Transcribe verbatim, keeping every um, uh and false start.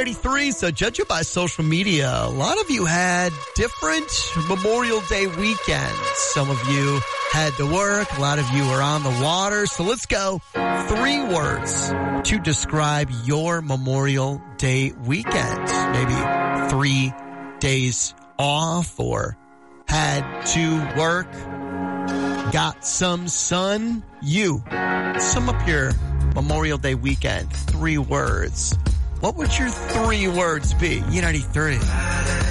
ninety-three, so judging by social media, a lot of you had different Memorial Day weekends. Some of you had to work. A lot of you were on the water. So let's go. Three words to describe your Memorial Day weekend. Maybe three days off or had to work, got some sun. You, sum up your Memorial Day weekend. Three words. What would your three words be? U ninety-three.